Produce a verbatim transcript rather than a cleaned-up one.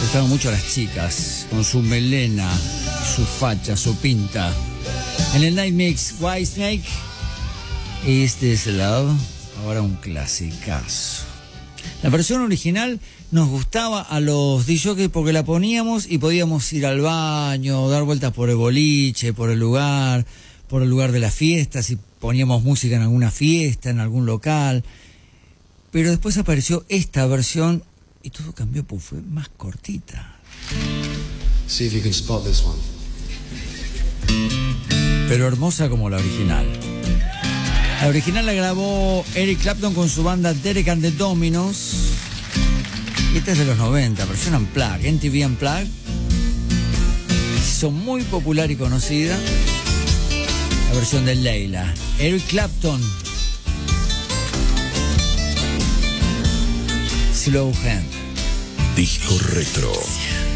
gustaban mucho las chicas, con su melena, su facha, su pinta. En el Night Mix, Whitesnake, Is This Love, ahora un clasicazo. La versión original nos gustaba a los D Js porque la poníamos y podíamos ir al baño, dar vueltas por el boliche, por el lugar, por el lugar de la fiesta, si poníamos música en alguna fiesta, en algún local. Pero después apareció esta versión y todo cambió, pues fue más cortita. See if you can spot this one. Pero hermosa como la original. La original la grabó Eric Clapton con su banda Derek and the Dominos. Y esta es de los noventa, versión Unplugged, M T V Unplugged. Son muy popular y conocida. La versión de Leila. Eric Clapton. Slow Hand. Disco Retro.